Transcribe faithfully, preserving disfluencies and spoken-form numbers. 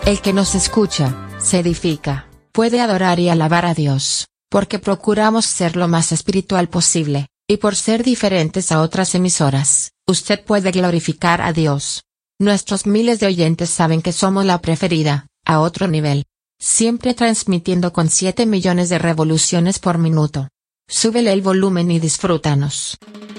El que nos escucha, se edifica, puede adorar y alabar a Dios, porque procuramos ser lo más espiritual posible, y por ser diferentes a otras emisoras, usted puede glorificar a Dios. Nuestros miles de oyentes saben que somos la preferida, a otro nivel. Siempre transmitiendo con siete millones de revoluciones por minuto. Súbele el volumen y disfrútanos.